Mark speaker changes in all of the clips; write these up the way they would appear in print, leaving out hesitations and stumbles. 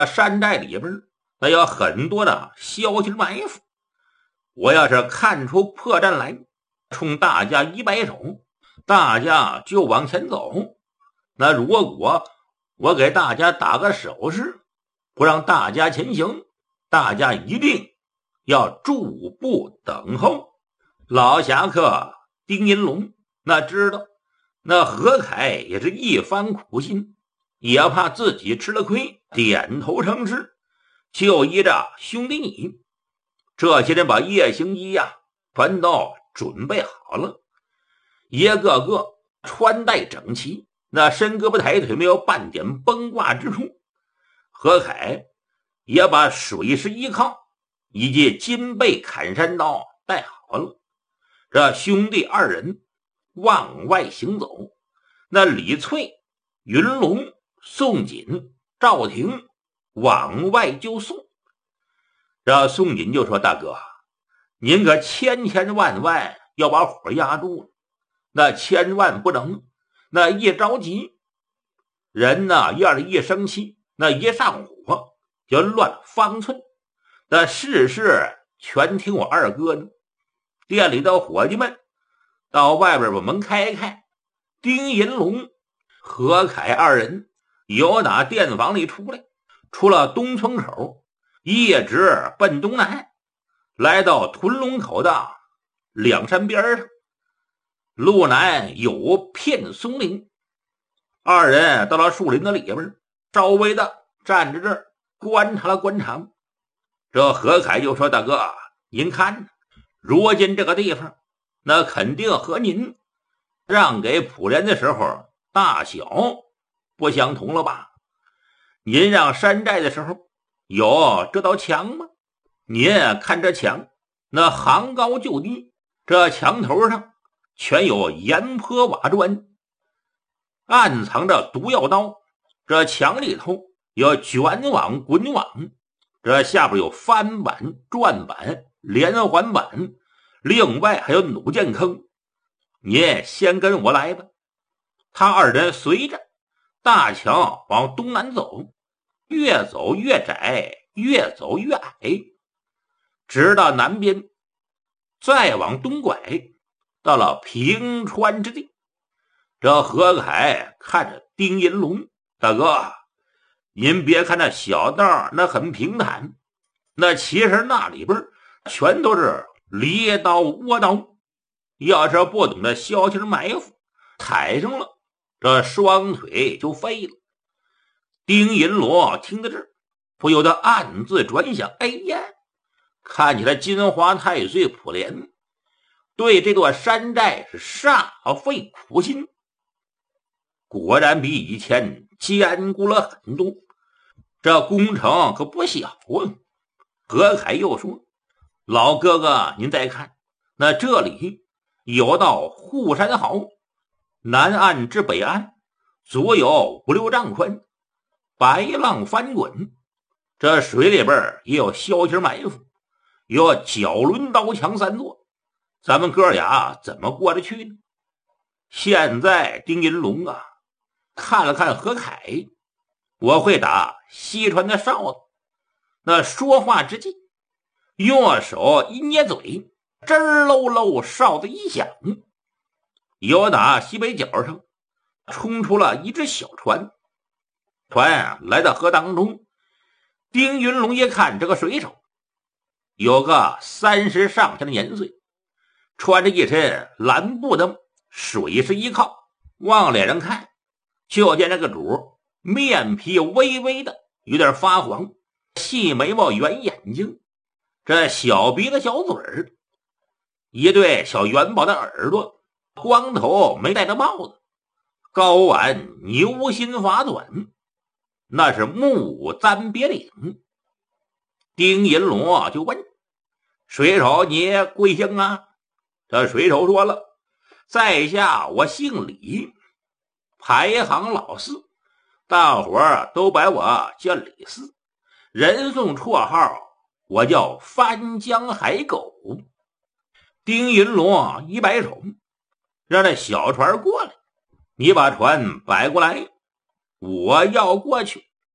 Speaker 1: 山寨里边那有很多的小型埋伏，我要是看出破绽来，冲大家一摆手，大家就往前走。那如果我给大家打个手势，不让大家前行，大家一定要驻步等候。老侠客丁银龙那知道，那何凯也是一番苦心，也怕自己吃了亏，点头称是，就依着兄弟你。这些人把夜行衣全都准备好了，一个个穿戴整齐，那伸胳膊抬腿没有半点崩挂之处。何凯也把水师依靠以及金背砍山刀带好了，这兄弟二人往外行走。那李翠、云龙、宋锦、赵廷往外就送。这宋锦就说：“大哥，您可千万要把火压住了，那千万不能，那一着急，人呢要是一生气，那一上火就乱了方寸。那事全听我二哥的。店里的伙计们到外边把门开开，丁银龙、何凯二人由打店房里出来，出了东村口，一直奔东南，来到屯龙口的两山边上。路南有片松林，二人到了树林的里边，稍微的站着这儿观察了观察。这何凯就说：“大哥，您看，如今这个地方那肯定和您让给普莲的时候大小不相同了吧？您让山寨的时候有这道墙吗？您看这墙，那行高就低，这墙头上全有岩坡瓦砖，暗藏着毒药刀，这墙里头有卷网滚网，这下边有翻板、转板、连环板，另外还有弩箭坑。您先跟我来吧。”他二人随着大墙往东南走，越走越窄，越走越矮，直到南边，再往东拐，到了平川之地。这何凯看着丁银龙：“大哥，您别看那小道那很平坦，那其实那里边全都是猎刀窝刀，要是不懂得小心埋伏，踩上了这双腿就废了。”丁银罗听到这儿，不由得暗自转想：哎呀，看起来金华太岁普莲对这座山寨是煞费苦心，果然比以前坚固了很多，这工程可不小啊。何凯又说：“老哥哥您再看，那这里有道护山壕，南岸至北岸足有5、6丈宽，白浪翻滚，这水里边也有小型埋伏，有角轮刀墙3座，咱们哥俩怎么过得去呢？”现在丁银龙看了看何凯：“我会打西川的哨子。”那说话之际，右手一捏嘴，吱喽喽哨子一响，由打西北角上冲出了一只小船。船来到河当中，丁云龙一看，这个水手有个30上下的年岁，穿着一身蓝布的水师衣靠，往脸上看，就见这个主面皮微微的有点发黄，细眉毛圆眼睛，这小鼻子小嘴儿，一对小元宝的耳朵，光头没戴着帽子，高挽牛心发短，那是木簪别领。丁银龙就问：“水手你贵姓啊？”这水手说了：“在下我姓李，排行老四，大伙儿都把我叫李四，人送绰号我叫翻江海狗。”丁银龙一摆手，让那小船过来：“你把船摆过来，我要过去。”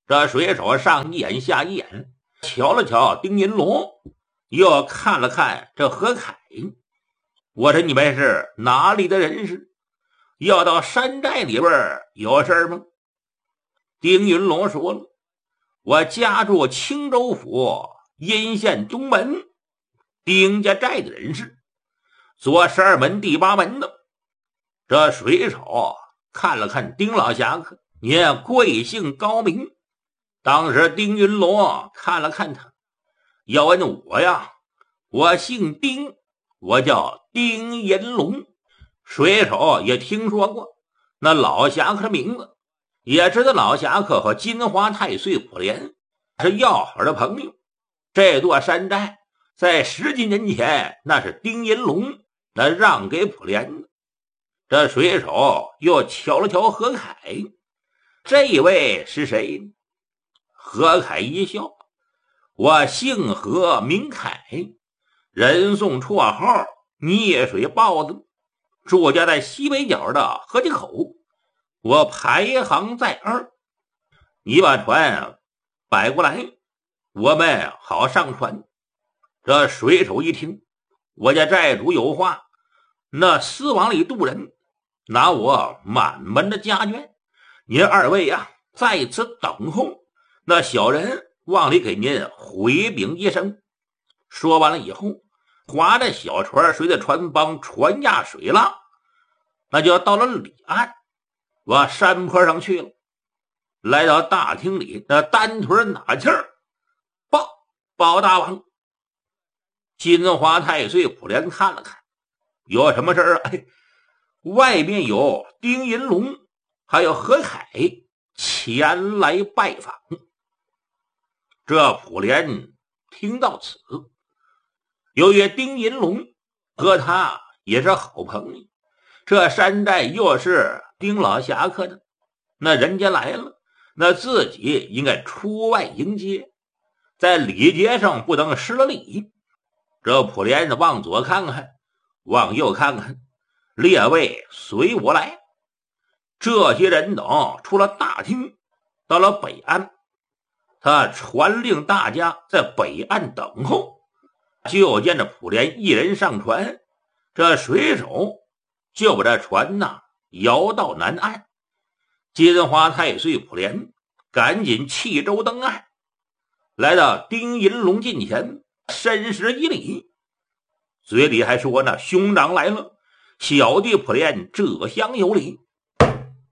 Speaker 1: 这水手上一眼下一眼，瞧了瞧丁银龙，又看了看这何凯。我说你们是哪里的人士？要到山寨里边有事吗？丁云龙说了，我家住青州府阴县东门丁家寨的人士，做12门第8门的。这水手看了看丁老侠客，您贵姓高明？当时丁云龙看了看他，要问我呀，我姓丁，我叫丁银龙。水手也听说过那老侠客的名字，也知道老侠客和金华太岁普莲是要好的朋友。这座山寨在10几年前那是丁银龙那让给普莲的。这水手又瞧了瞧何凯，这位是谁呢？何凯一笑，我姓何名凯，人送绰号溺水豹子，住家在西北角的河堤口，我排行在2。你把船摆过来，我们好上船。这水手一听，我家寨主有话，那私往里渡人，拿我满门的家眷，您2位呀在此等候，那小人往里给您回禀一声。说完了以后，划着小船随着船帮船压水浪，那就到了里岸，往山坡上去了。来到大厅里，那单腿拿气儿，报大王。金华太岁普莲看了看，有什么事啊？外面有丁银龙还有何凯前来拜访。这普莲听到此，由于丁银龙和他也是好朋友，这山寨又是丁老侠客的，那人家来了，那自己应该出外迎接，在礼节上不能失了礼。这普莲往左看看，往右看看，列位随我来。这些人等出了大厅，到了北岸，他传令大家在北岸等候。就见着普莲一人上船，这水手就把这船摇到南岸。金华太岁普莲赶紧弃舟登岸，来到丁银龙近前，深施一礼，嘴里还说呢：兄长来了，小弟普莲这厢有礼。